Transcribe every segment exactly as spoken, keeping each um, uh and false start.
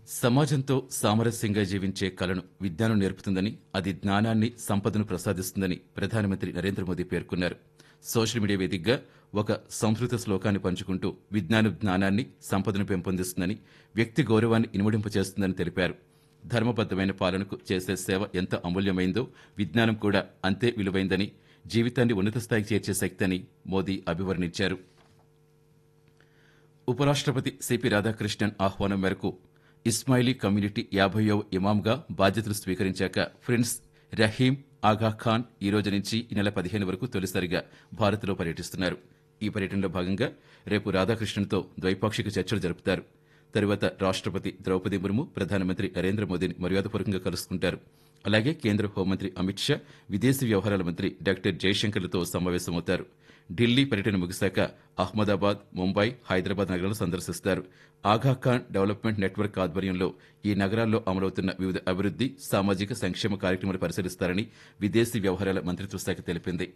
సమాజంతో సామరస్యంగా జీవించే కళను విజ్ఞానం నేర్పుతుందని, అది జ్ఞానాన్ని, సంపదను ప్రసాదిస్తుందని ప్రధానమంత్రి నరేంద్ర మోదీ పేర్కొన్నారు. సోషల్ మీడియా వేదికగా ఒక సంస్కృత శ్లోకాన్ని పంచుకుంటూ విజ్ఞానం జ్ఞానాన్ని, సంపదను పెంపొందిస్తుందని, వ్యక్తి గౌరవాన్ని ఇనుమడింపచేస్తుందని తెలిపారు. ధర్మబద్దమైన పాలనకు చేసే సేవ ఎంత అమూల్యమైందో విజ్ఞానం కూడా అంతే విలువైందని, జీవితాన్ని ఉన్నత స్థాయికి చేర్చే శక్తి అని మోదీ అభివర్ణించారు. ఉపరాష్ట్రపతి సిపి రాధాకృష్ణన్ ఆహ్వానం మేరకు ఇస్మాయిలీ కమ్యూనిటీ యాభైవ ఇమాంగా బాధ్యతలు స్వీకరించాక ప్రిన్స్ రహీం ఆగా ఖాన్ ఈ రోజు నుంచి ఈ నెల పదిహేను వరకు తొలిసారిగా భారత్లో పర్యటిస్తున్నారు. ఈ పర్యటనలో భాగంగా రేపు రాధాకృష్ణన్తో ద్వైపాక్షిక చర్చలు జరుపుతారు. తరువాత రాష్ట్రపతి ద్రౌపది ముర్ము, ప్రధానమంత్రి నరేంద్ర మోదీని మర్యాదపూర్వకంగా కలుసుకుంటారు. అలాగే కేంద్ర హోంమంత్రి అమిత్ షా, విదేశీ వ్యవహారాల మంత్రి డాక్టర్ జయశంకర్లతో సమావేశమవుతారు. ఢిల్లీ పర్యటన ముగిశాక అహ్మదాబాద్, ముంబై, హైదరాబాద్ నగరాలను సందర్శిస్తారు. ఆగాఖాన్ డెవలప్మెంట్ నెట్వర్క్ ఆధ్వర్యంలో ఈ నగరాల్లో అమలవుతున్న వివిధ అభివృద్ది, సామాజిక సంక్షేమ కార్యక్రమాలు పరిశీలిస్తారని విదేశీ వ్యవహారాల మంత్రిత్వ శాఖ తెలిపింది.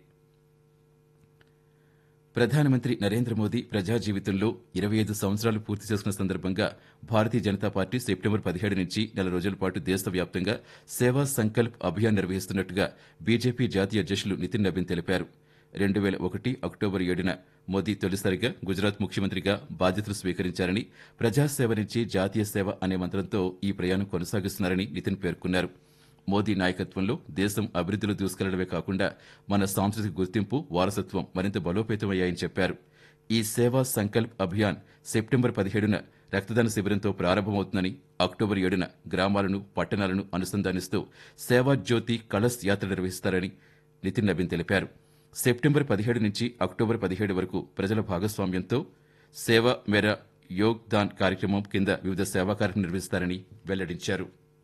ప్రధానమంత్రి నరేంద్ర మోదీ ప్రజా జీవితంలో ఇరవై ఐదు సంవత్సరాలు పూర్తి చేసుకున్న సందర్భంగా భారతీయ జనతా పార్టీ సెప్టెంబర్ పదిహేడు నుంచి నెల రోజుల పాటు దేశవ్యాప్తంగా సేవా సంకల్ప్ అభియాన్ నిర్వహిస్తున్నట్టుగా బీజేపీ జాతీయ అధ్యక్షులు నితిన్ నబీన్ తెలిపారు. రెండు వేల ఒకటి అక్టోబర్ ఏడున మోదీ తొలిసారిగా గుజరాత్ ముఖ్యమంత్రిగా బాధ్యతలు స్వీకరించారని, ప్రజాసేవ నుంచి జాతీయ సేవ అనే మంత్రంతో ఈ ప్రయాణం కొనసాగిస్తున్నారని నితిన్ పేర్కొన్నారు. మోదీ నాయకత్వంలో దేశం అభివృద్దిలో దూసుకెళ్లడమే కాకుండా మన సాంస్కృతిక గుర్తింపు, వారసత్వం మరింత బలోపేతమయ్యాయని చెప్పారు. ఈ సేవా సంకల్ప్ అభియాన్ సెప్టెంబర్ పదిహేడున రక్తదాన శిబిరంతో ప్రారంభమవుతుందని, అక్టోబర్ ఏడున గ్రామాలను, పట్టణాలను అనుసంధానిస్తూ సేవా జ్యోతి కలశ్ యాత్ర నిర్వహిస్తారని నితిన్ నబీన్ తెలిపారు. సెప్టెంబర్ పదిహేడు నుంచి అక్టోబర్ పదిహేడు వరకు ప్రజల భాగస్వామ్యంతో సేవ మేరా యోగ్ దాన్ కార్యక్రమం కింద వివిధ సేవా కార్యక్రమం నిర్వహిస్తారని వెల్లడించారు.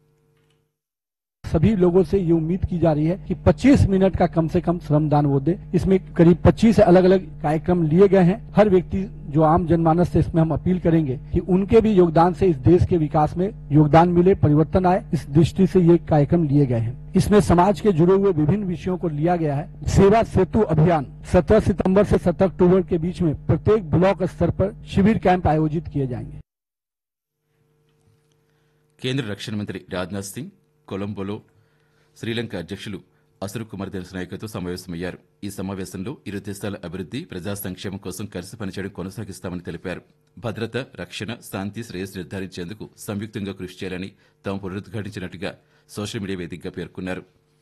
सभी लोगों से ये उम्मीद की जा रही है कि पच्चीस मिनट का कम से कम श्रमदान वो दे। इसमें करीब पच्चीस अलग अलग कार्यक्रम लिए गए हैं। हर व्यक्ति जो आम जनमानस से इसमें हम अपील करेंगे कि उनके भी योगदान से इस देश के विकास में योगदान मिले, परिवर्तन आए, इस दृष्टि से ये कार्यक्रम लिए गए हैं। इसमें समाज के जुड़े हुए विभिन्न विषयों को लिया गया है। सेवा सेतु अभियान सत्रह सितंबर से सत्रह अक्टूबर के बीच में प्रत्येक ब्लॉक स्तर पर शिविर कैंप आयोजित किए जाएंगे। కేంద్ర రక్షణ మంత్రి రాజ్నాథ్ సింగ్ కొలంబోలో శ్రీలంక అధ్యక్షులు అసురు కుమార్ దినసనాయకతో సమావేశమయ్యారు. ఈ సమావేశంలో ఇరు దేశాల అభివృద్ది, ప్రజా సంక్షేమం కోసం కలిసి పనిచేయడం కొనసాగిస్తామని తెలిపారు. భద్రత, రక్షణ, శాంతి, శ్రేయస్సు నిర్ధారించేందుకు సంయుక్తంగా కృషి చేయాలని తాము పునరుద్ఘాటించినట్టుగా సోషల్ మీడియా వేదికగా పేర్కొన్నారు.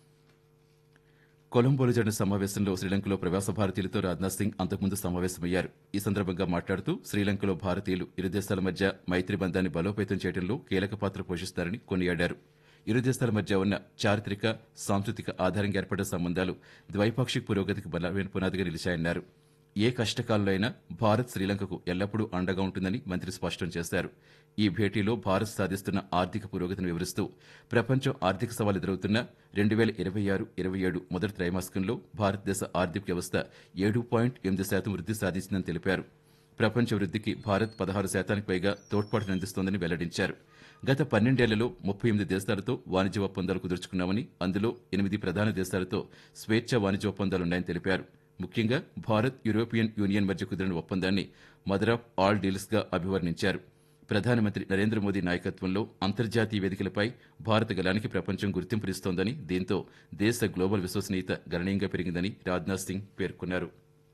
కొలంబోలో జరిగిన సమావేశంలో శ్రీలంకలో ప్రవాస భారతీయులతో రాజ్నాథ్ సింగ్ అంతకుముందు సమావేశమయ్యారు. ఈ సందర్భంగా మాట్లాడుతూ శ్రీలంకలో భారతీయులు ఇరు దేశాల మధ్య మైత్రి బంధాన్ని బలోపేతం చేయడంలో కీలక పాత్ర పోషిస్తారని కొనియాడారు. ఇరు దేశాల మధ్య ఉన్న చారిత్రక, సాంస్కృతిక ఆధారంగా ఏర్పడిన సంబంధాలు ద్వైపాక్షిక పురోగతికి బలమైన పునాదిగా నిలిచాయన్నారు. ఏ కష్టకాలంలో అయినా భారత్ శ్రీలంకకు ఎల్లప్పుడూ అండగా ఉంటుందని మంత్రి స్పష్టం చేశారు. ఈ భేటీలో భారత్ సాధిస్తున్న ఆర్థిక పురోగతిని వివరిస్తూ ప్రపంచం ఆర్థిక సవాలు ఎదురవుతున్న రెండు వేల ఇరవై ఆరు ఇరవై ఏడు మొదటి త్రైమాసికంలో భారతదేశ ఆర్థిక వ్యవస్థ ఏడు పాయింట్ ఎనిమిది శాతం వృద్ధి సాధించిందని తెలిపారు. ప్రపంచ వృద్ధికి భారత్ పదహారు శాతానికి పైగా తోడ్పాటునందిస్తోందని వెల్లడించారు. గత పన్నెండేళ్లలో ముప్పై ఎనిమిది దేశాలతో వాణిజ్య ఒప్పందాలు కుదుర్చుకున్నామని, అందులో ఎనిమిది ప్రధాన దేశాలతో స్వేచ్ఛ వాణిజ్య ఒప్పందాలున్నాయని తెలిపారు. ముఖ్యంగా భారత్, యూరోపియన్ యూనియన్ మధ్య కుదిరిన ఒప్పందాన్ని మదర్ ఆఫ్ ఆల్ డీల్స్ గా అభివర్ణించారు. ప్రధానమంత్రి నరేంద్ర మోదీ నాయకత్వంలో అంతర్జాతీయ వేదికలపై భారత గలానికి ప్రపంచం గుర్తింపునిస్తోందని, దీంతో దేశ గ్లోబల్ విశ్వసనీయత గణనీయంగా పెరిగిందని రాజ్నాథ్ సింగ్ పేర్కొన్నారు.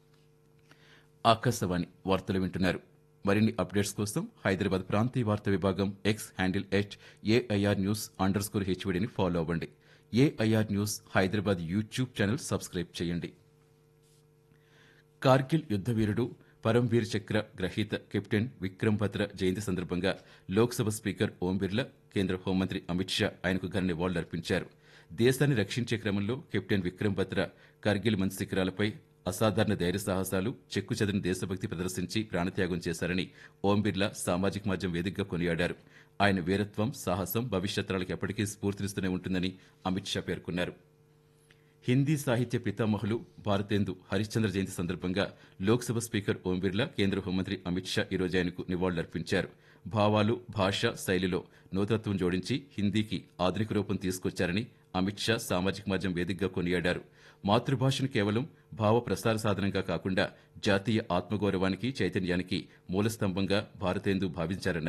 ఆకాశవాణి వార్తలు వింటున్నారు. మరిన్ని అప్డేట్స్ కోసం హైదరాబాద్ ప్రాంతీయ వార్తా విభాగం X handle at AIR news under score హెచ్వీడీని follow అవ్వండి. AIR news Hyderabad YouTube channel subscribe చేయండి. కార్గిల్ యుద్ద వీరుడు, పరమ్వీర్ చక్ర గ్రహీత కెప్టెన్ విక్రమ్ బత్రా జయంతి సందర్భంగా లోక్సభ స్పీకర్ ఓం బిర్లా, కేంద్ర హోంమంత్రి అమిత్ షా ఆయనకు ఘన నివాళులర్పించారు. దేశాన్ని రక్షించే క్రమంలో కెప్టెన్ విక్రమ్ బత్రా కార్గిల్ మంచు శిఖరాలపై అసాధారణ ధైర్య సాహసాలు, చెక్కు చెదిరిన దేశభక్తి ప్రదర్శించి ప్రాణత్యాగం చేశారని ఓం బిర్లా సామాజిక మాధ్యమం వేదికగా కొనియాడారు. ఆయన వీరత్వం, సాహసం భవిష్యత్ తరాలకు ఎప్పటికీ స్ఫూర్తినిస్తూనే ఉంటుందని అమిత్ షా పేర్కొన్నారు. హిందీ సాహిత్య పితామహులు భారతేందు హరిశ్చంద్ర జయంతి సందర్భంగా లోక్సభ స్పీకర్ ఓం బిర్లా, కేంద్ర హోంమంత్రి అమిత్ షా ఈరోజు ఆయనకు నివాళులర్పించారు. భావాలు, భాష, శైలిలో నూతనత్వం జోడించి హిందీకి ఆధునిక రూపం తీసుకొచ్చారని అమిత్ షా సామాజిక మాధ్యమం వేదికగా కొనియాడారు. మాతృభాషను కేవలం భావ ప్రసార సాధనంగా కాకుండా జాతీయ ఆత్మగౌరవానికి, చైతన్యానికి మూలస్తంభంగా భారతేందు భావించారన్నారు.